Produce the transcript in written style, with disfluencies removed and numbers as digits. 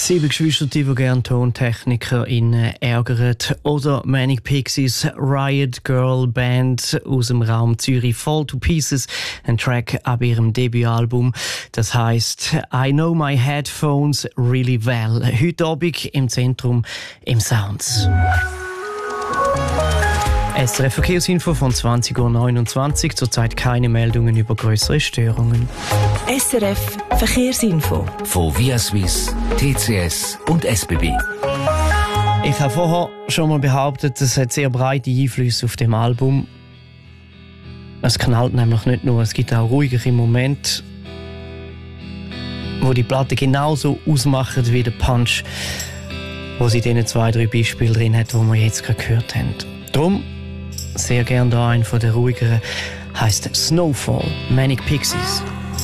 7 Geschwister, die gerne TontechnikerInnen ärgern. Oder Manic Pixies Riot Girl Band aus dem Raum Zürich, Fall to Pieces, ein Track ab ihrem Debütalbum. Das heisst I Know My Headphones Really Well. Heute Abend im Zentrum im Sounds. SRF Verkehrsinfo von 20.29 Uhr. Zurzeit keine Meldungen über größere Störungen. SRF Verkehrsinfo von ViaSuisse, TCS und SBB. Ich habe vorher schon mal behauptet, es hat sehr breite Einflüsse auf dem Album. Es knallt nämlich nicht nur, es gibt auch ruhigere Momente, wo die Platte genauso ausmacht wie der Punch, wo sie in diesen 2-3 Beispielen drin hat, die wir jetzt gerade gehört haben. Darum sehr gern da ein von der ruhigeren, heisst Snowfall, Manic Pixies.